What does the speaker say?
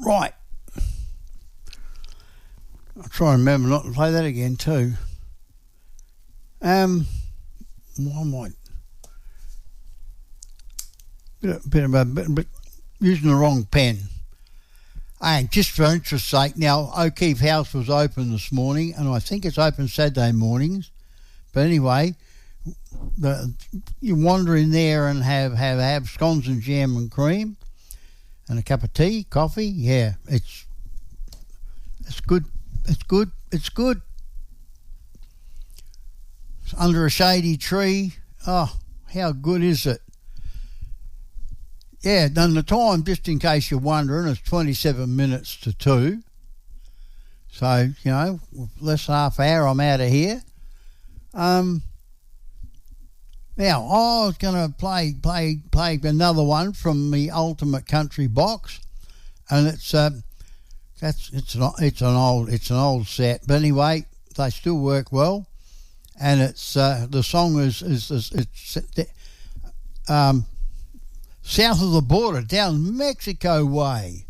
Right. I'll try and remember not to play that again too. I might bit using the wrong pen. And just for interest's sake, now O'Keefe House was open this morning, and I think it's open Saturday mornings. But anyway, you wander in there and have scones and jam and cream, and a cup of tea, coffee. Yeah, it's good. It's good. It's good. It's under a shady tree. Oh, how good is it? Yeah, and the time, just in case you're wondering, is 27 minutes to 2. So, less than half hour, I'm out of here. Now, I was going to play another one from the Ultimate Country Box, and it's an old set, but anyway, they still work well, and it's the song is south of the border, down Mexico way.